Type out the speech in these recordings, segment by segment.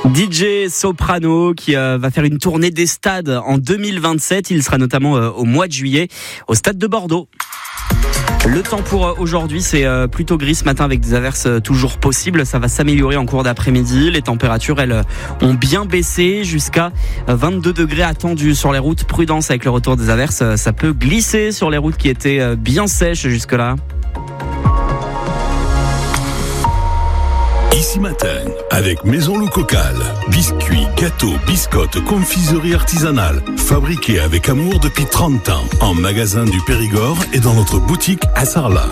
DJ Soprano qui va faire une tournée des stades en 2027. Il sera notamment au mois de juillet au stade de Bordeaux. Le temps pour aujourd'hui, c'est plutôt gris ce matin avec des averses toujours possibles. Ça va s'améliorer en cours d'après-midi. Les températures, elles, ont bien baissé jusqu'à 22 degrés attendus sur les routes. Prudence avec le retour des averses. Ça peut glisser sur les routes qui étaient bien sèches jusque-là. Ici Matin, avec Maison Le Cocal. Biscuits, gâteaux, biscottes, confiserie artisanale. Fabriqués avec amour depuis 30 ans. En magasin du Périgord et dans notre boutique à Sarlat.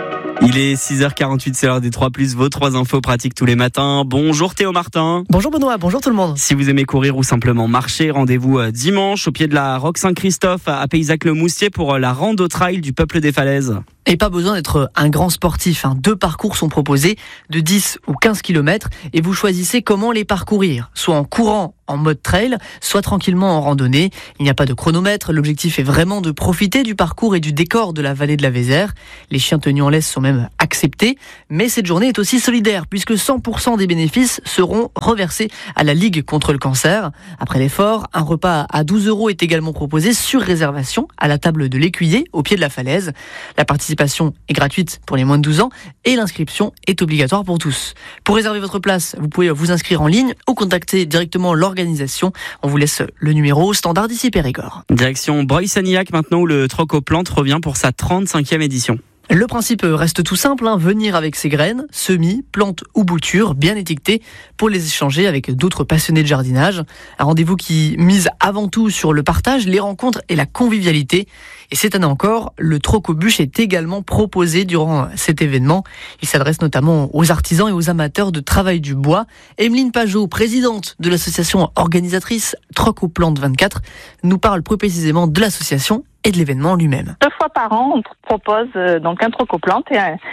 Il est 6h48, c'est l'heure des 3+, vos 3 infos pratiques tous les matins. Bonjour Théo Martin. Bonjour Benoît, bonjour tout le monde. Si vous aimez courir ou simplement marcher, rendez-vous dimanche au pied de la Roque Saint-Christophe à Paysac-le-Moustier pour la rando trail du Peuple des Falaises. Et pas besoin d'être un grand sportif. 2 parcours sont proposés de 10 ou 15 km et vous choisissez comment les parcourir. Soit en courant en mode trail, soit tranquillement en randonnée. Il n'y a pas de chronomètre. L'objectif est vraiment de profiter du parcours et du décor de la vallée de la Vézère. Les chiens tenus en laisse sont même acceptés. Mais cette journée est aussi solidaire puisque 100% des bénéfices seront reversés à la Ligue contre le cancer. Après l'effort, un repas à 12 € est également proposé sur réservation à la table de l'Écuyer au pied de la falaise. La participation est gratuite pour les moins de 12 ans et l'inscription est obligatoire pour tous. Pour réserver votre place, vous pouvez vous inscrire en ligne ou contacter directement l'organisation. On vous laisse le numéro standard d'ici Périgord. Direction Breuil-Sanilhac maintenant où le Troc aux plantes revient pour sa 35e édition. Le principe reste tout simple, venir avec ses graines, semis, plantes ou boutures bien étiquetées pour les échanger avec d'autres passionnés de jardinage. Un rendez-vous qui mise avant tout sur le partage, les rencontres et la convivialité. Et cette année encore, le troc aux bûches est également proposé durant cet événement. Il s'adresse notamment aux artisans et aux amateurs de travail du bois. Emeline Pajot, présidente de l'association organisatrice Troc aux plantes 24, nous parle plus précisément de l'association et de l'événement lui-même. 2 fois par an, on propose donc un troc aux plantes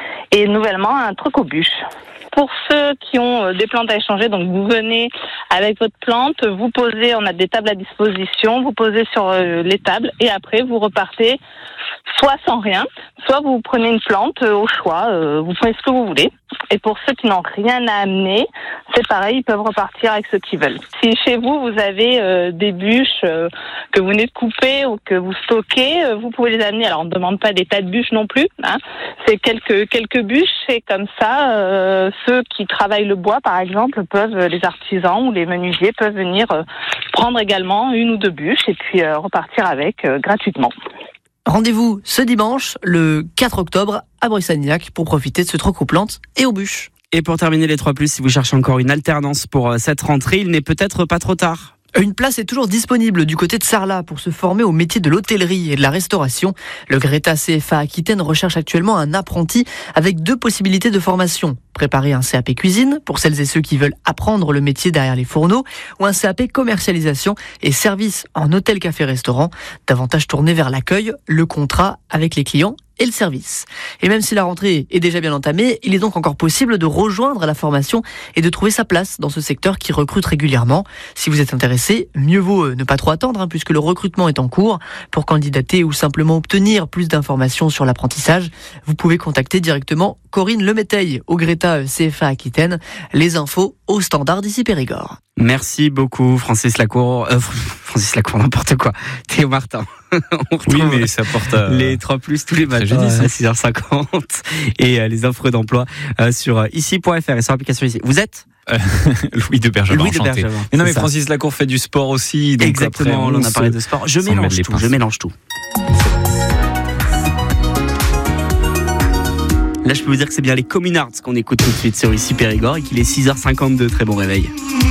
et nouvellement un troc aux bûches. Pour ceux qui ont des plantes à échanger, donc vous venez avec votre plante, vous posez, on a des tables à disposition, vous posez sur les tables et après vous repartez soit sans rien, soit vous prenez une plante au choix, vous prenez ce que vous voulez. Et pour ceux qui n'ont rien à amener, c'est pareil, ils peuvent repartir avec ce qu'ils veulent. Si chez vous, vous avez des bûches que vous venez de couper ou que vous stockez, vous pouvez les amener. Alors, on ne demande pas des tas de bûches non plus. C'est quelques bûches. Et comme ça, ceux qui travaillent le bois, par exemple, les artisans ou les menuisiers peuvent venir prendre également 1 ou 2 bûches et puis repartir avec gratuitement. Rendez-vous ce dimanche, le 4 octobre, à Breuil-Sanilhac pour profiter de ce troc aux plantes et aux bûches. Et pour terminer les 3+, si vous cherchez encore une alternance pour cette rentrée, il n'est peut-être pas trop tard. Une place est toujours disponible du côté de Sarlat pour se former au métier de l'hôtellerie et de la restauration. Le Greta CFA Aquitaine recherche actuellement un apprenti avec 2 possibilités de formation. Préparer un CAP cuisine pour celles et ceux qui veulent apprendre le métier derrière les fourneaux ou un CAP commercialisation et service en hôtel, café, restaurant, davantage tourné vers l'accueil, le contrat avec les clients et le service. Et même si la rentrée est déjà bien entamée, il est donc encore possible de rejoindre la formation et de trouver sa place dans ce secteur qui recrute régulièrement. Si vous êtes intéressé, mieux vaut ne pas trop attendre puisque le recrutement est en cours. Pour candidater ou simplement obtenir plus d'informations sur l'apprentissage, vous pouvez contacter directement Corinne Leméteil au Greta CFA Aquitaine. Les infos au standard d'ici Périgord. Merci beaucoup Francis Lacour, n'importe quoi, Théo Martin. Oui, mais ça porte les 3+ tous les matins à 6h50 et les offres d'emploi sur ici.fr et sur l'application ici. Vous êtes Louis de Bergevin, enchanté. Mais non, mais ça. Francis Lacour fait du sport aussi. Donc exactement, après, on a parlé de sport. Je mélange tout. Là, je peux vous dire que c'est bien les Communards qu'on écoute tout de suite sur ici Périgord et qu'il est 6h52. Très bon réveil.